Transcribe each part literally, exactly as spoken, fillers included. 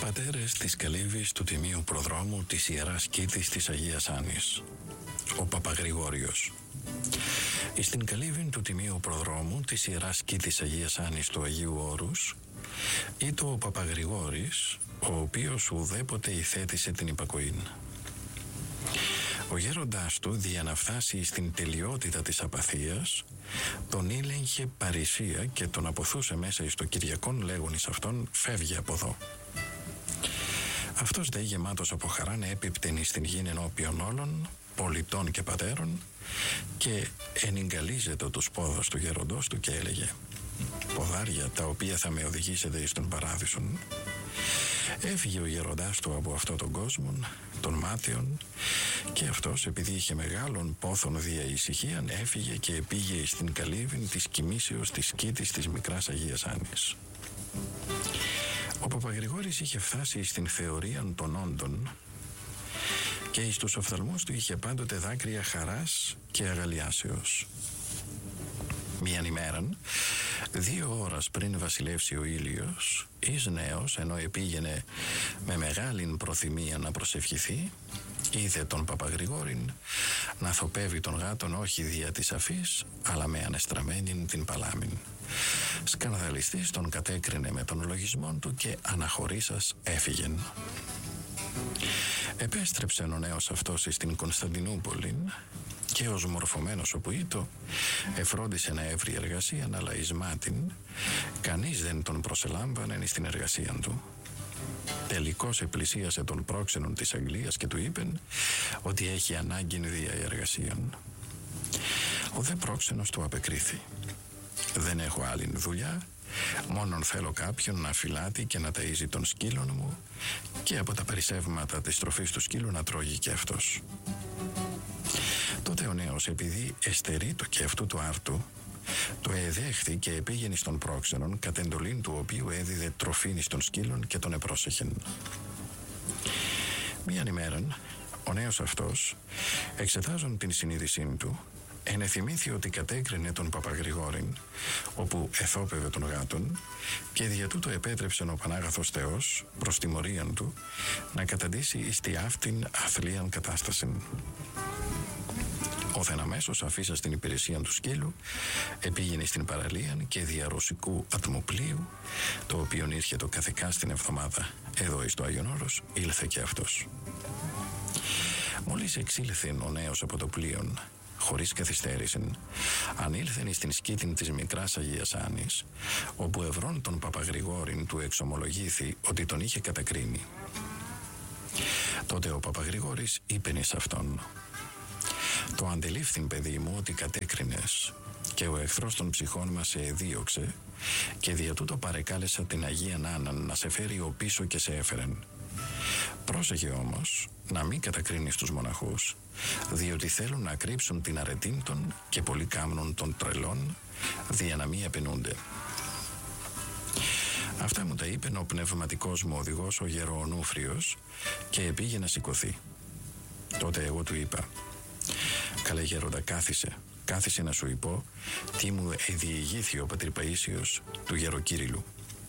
πατέρες της Καλύβης του Τιμίου Προδρόμου της Ιεράς Κήτης της Αγίας Άννης, ο Παπαγρηγόριος. Εις την Καλύβην του Τιμίου Προδρόμου της Ιεράς Κήτης Αγίας Άννης του Αγίου Όρους, ήτο ο Παπαγρηγόρης, ο οποίος ουδέποτε ηθέτησε την υπακοήν. Ο γέροντάς του, δια να φτάσει στην τελειότητα της απαθίας, τον ήλεγχε παρησία και τον αποθούσε μέσα εις το Κυριακόν, λέγον εις αυτόν, φεύγει από εδώ. Αυτός δε γεμάτος από χαράν έπιπτεν εις την γην ενώπιον όλων, πολιτών και πατέρων, και ενυγκαλίζεται τους πόδους του γέροντος του και έλεγε: «Ποδάρια τα οποία θα με οδηγήσετε εις τον παράδεισον». Έφυγε ο γέροντάς του από αυτόν τον κόσμο, των μάταιων, και αυτός, επειδή είχε μεγάλον πόθον δια ησυχίαν, έφυγε και επήγε στην Καλύβην της κοιμήσεως της Κήτης της Μικράς Αγίας Άννης. Ο Παπαγρηγόρης είχε φτάσει στην θεωρία των όντων και εις τους οφθαλμούς του είχε πάντοτε δάκρυα χαράς και αγαλιάσεως. Μίαν ημέραν, δύο ώρας πριν βασιλεύσει ο ήλιος, εις νέος, ενώ επήγαινε με μεγάλην προθυμία να προσευχηθεί, είδε τον Παπαγρηγόρην να θοπεύει τον γάτον όχι δια της αφής, αλλά με ανεστραμμένην την παλάμην. Σκανδαλιστής τον κατέκρινε με τον λογισμόν του και αναχωρήσας έφυγεν. Επέστρεψε ο νέος αυτός στην Κωνσταντινούπολη και ως μορφωμένος όπου ήτο εφρόντισε να έβρει εργασία, αλλά εις μάτιν κανείς δεν τον προσελάμβανε στην εργασία του. Τελικώς επλησίασε τον πρόξενον της Αγγλίας και του είπεν ότι έχει ανάγκην δια εργασίαν. Ο δε πρόξενος του απεκρίθη: «Δεν έχω άλλη δουλειά, μόνον θέλω κάποιον να φυλάτει και να ταΐζει τον σκύλον μου και από τα περισσεύματα της τροφής του σκύλου να τρώγει και αυτός». Τότε ο νέος, επειδή εστερεί το και αυτού του άρτου, το εδέχθη και επήγαινε στον πρόξενον, κατ' εντολήν του οποίου έδιδε τροφήν στον σκύλον και τον επρόσεχεν. Μίαν ημέραν, ο νέος αυτός, εξετάζον την συνείδησή του, ενεθυμήθη ότι κατέκρινε τον Παπαγρηγόρην, όπου εθόπευε τον γάτον, και δια τούτο επέτρεψεν ο Πανάγαθος Θεός, προς τιμωρίαν του, να καταντήσει εις τη αυτήν αθλίαν κατάστασιν. Όθεν αμέσως αφήσα στην υπηρεσία του σκύλου, επήγαινε στην παραλία και δια ρωσικού ατμοπλίου, το οποίον ήρχε το καθηκά στην εβδομάδα εδώ εις το Άγιον Όρος, ήλθε και αυτός. Μόλις εξήλθεν ο νέος από το πλοίον, χωρίς καθυστέρησεν, ανήλθεν εις την σκήτην της Μικράς Αγίας Άννης, όπου ευρών τον Παπαγρηγόρην του εξομολογήθη ότι τον είχε κατακρίνει. Τότε ο Παπαγρηγόρης είπεν εις αυτόν: «Το αντελήφθην, παιδί μου, ότι κατέκρινες και ο εχθρός των ψυχών μας σε εδίωξε και δια τούτο παρεκάλεσα την Αγία Άνναν να σε φέρει ο πίσω και σε έφερεν. Πρόσεχε όμως να μην κατακρίνεις τους μοναχούς, διότι θέλουν να κρύψουν την αρετήν των και πολλοί κάμνων των τρελών, δια να μην απεινούνται». Αυτά μου τα είπε ο πνευματικός μου οδηγός, ο Γεροονούφριος, και επήγε να σηκωθεί. Τότε εγώ του είπα: «Καλέ γέροντα, κάθισε, κάθισε να σου υπώ τι μου εδιηγήθη ο πατήρ Παΐσιος του Γεροκύριλου».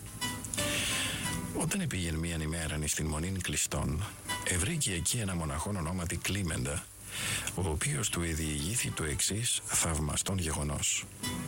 Όταν επήγεν μίαν ημέραν εις την μονήν κλειστών, ευρήκε εκεί ένα μοναχόν ονόματι Κλίμεντα, ο οποίος του εδιηγήθη το εξής θαυμαστόν γεγονός.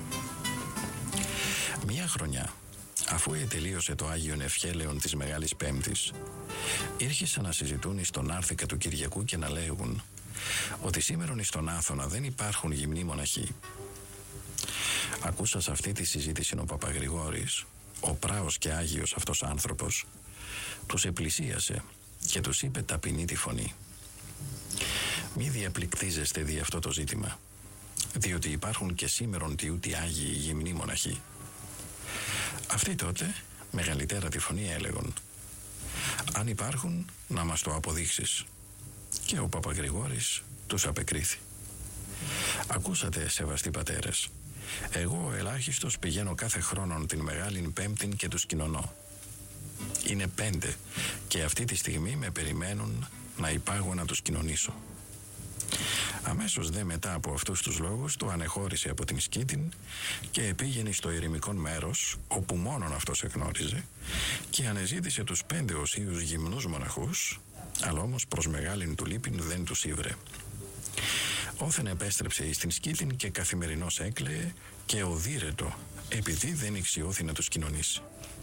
Μια χρονιά, αφού ετελείωσε το Άγιον Ευχέλεον της Μεγάλης Πέμπτης, ήρχισαν να συζητούν εις τον άρθηκα του Κυριακού και να λέγουν ότι σήμερον εις τον Άθωνα δεν υπάρχουν γυμνοί μοναχοί. Ακούσας αυτή τη συζήτηση ο Παπαγρηγόρης, ο πράος και άγιος αυτός άνθρωπος, τους επλησίασε και τους είπε ταπεινή τη φωνή: «Μη διαπληκτίζεστε δι' αυτό το ζήτημα, διότι υπάρχουν και σήμερον τι ούτι άγιοι γυμνοί μοναχοί». Αυτοί τότε μεγαλύτερα τη φωνή έλεγον: «Αν υπάρχουν, να μας το αποδείξεις». Και ο Παπαγρηγόρης τους απεκρίθη: «Ακούσατε, σεβαστοί πατέρες, εγώ ελάχιστος πηγαίνω κάθε χρόνον την Μεγάλην Πέμπτην και τους κοινωνώ. Είναι πέντε και αυτή τη στιγμή με περιμένουν να υπάγω να τους κοινωνήσω. Αμέσως δε μετά από αυτούς τους λόγους το ανεχώρησε από την Σκήτην και επήγαινε στο ερημικόν μέρος, όπου μόνον αυτός εγνώριζε, και ανεζήτησε τους πέντε οσίους γυμνούς μοναχούς, αλλά όμως προς μεγάλην του λύπην δεν τους ήβρε. Όθεν επέστρεψε εις την Σκήτην και καθημερινώς έκλαιε και οδύρετο, επειδή δεν ηξιώθη να τους κοινωνήσει.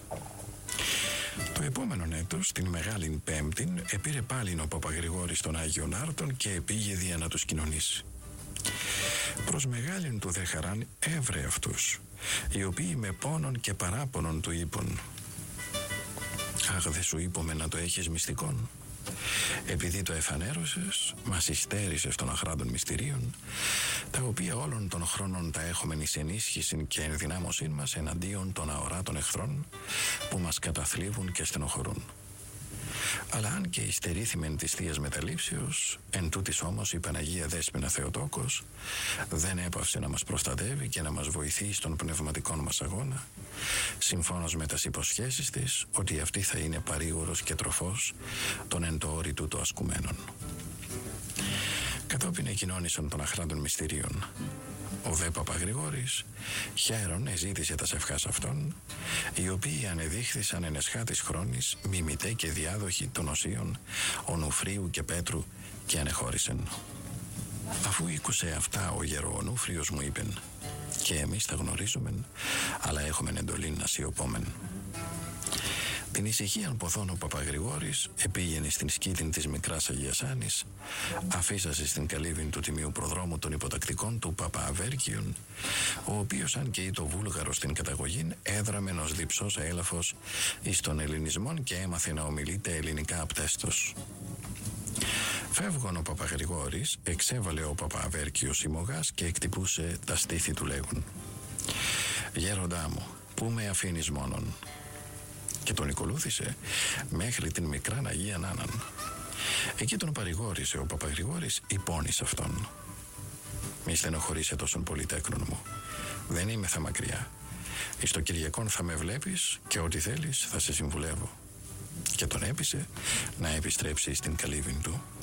Το επόμενον έτος, την Μεγάλην Πέμπτην, επήρε πάλιν ο Παπαγρηγόρης των Άγιων Άρτων και επήγε δια να τους κοινωνήσει. Προς μεγάλην του δε χαράν έβρε αυτούς, οι οποίοι με πόνον και παράπονον του είπουν: «Αχ, δε σου είπαμε να το έχεις μυστικόν. Επειδή το εφανέρωσες, μας υστέρησες των αχράντων μυστηρίων, τα οποία όλων των χρόνων τα έχουμε εις ενίσχυση και ενδυνάμωσήν μας εναντίον των αοράτων εχθρών που μας καταθλίβουν και στενοχωρούν. Αλλά αν και υστερήθημεν της Θείας Μεταλήψεως, εν τούτης όμως η Παναγία Δέσποινα Θεοτόκος δεν έπαυσε να μας προστατεύει και να μας βοηθεί στον πνευματικό μας αγώνα, συμφώνως με τας υποσχέσεις της ότι αυτή θα είναι παρήγορος και τροφός των εν το όρη τούτο ασκουμένων». Κατόπιν εκοινώνησαν των αχράντων μυστηρίων. Ο δε Παπαγρηγόρης χαίρον εζήτησε τας ευχάς αυτών, οι οποίοι ανεδείχθησαν εν εσχάτης χρόνης μιμητέ και διάδοχοι των οσίων Ονουφρίου και Πέτρου και ανεχώρησεν. Αφού ήκουσε αυτά ο γεροονούφριος μου είπεν: «Και εμείς τα γνωρίζομεν, αλλά έχομεν εντολήν να σιωπόμεν». Την ησυχίαν ποθόν ο Παπαγρηγόρης επήγαινε στην Σκήτην της Μικράς Αγίας Άνης, αφήσασε στην καλύβην του τιμίου προδρόμου των υποτακτικών του Παπααβέρκιον, ο οποίος αν και είτο βούλγαρος στην καταγωγήν, έδραμεν ως διψός έλαφος εις των ελληνισμών και έμαθε να ομιλείται ελληνικά απτέστος. Φεύγον ο Παπαγρηγόρης, εξέβαλε ο Παπααβέρκιος ημωγάς και εκτυπούσε τα στήθη του λέγουν: «Γέροντά μου, πού με αφήνεις μόνον?» Και τον ακολούθησε μέχρι την Μικράν Αγίαν Άνναν. Εκεί τον παρηγόρησε ο Παπαγρηγόρης υπόνης αυτόν: «Μη στενοχωρείσαι τόσον πολύ, τέκνον μου. Δεν είμαι θα μακριά. Εις το Κυριακόν θα με βλέπεις και ό,τι θέλεις θα σε συμβουλεύω». Και τον έπεισε να επιστρέψει στην καλύβην του.